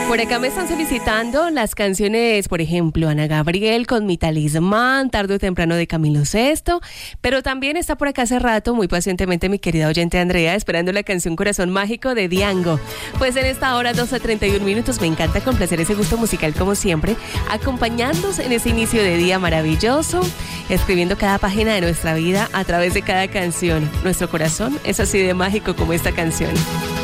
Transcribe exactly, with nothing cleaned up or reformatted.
Por acá me están solicitando las canciones, por ejemplo, Ana Gabriel con Mi Talismán, Tarde o Temprano de Camilo Sesto, pero también está por acá hace rato, muy pacientemente, mi querida oyente Andrea, esperando la canción Corazón Mágico de Diango. Pues en esta hora, doce treinta y un minutos, me encanta complacer ese gusto musical como siempre, acompañándonos en ese inicio de día maravilloso, escribiendo cada página de nuestra vida a través de cada canción. Nuestro corazón es así de mágico como esta canción.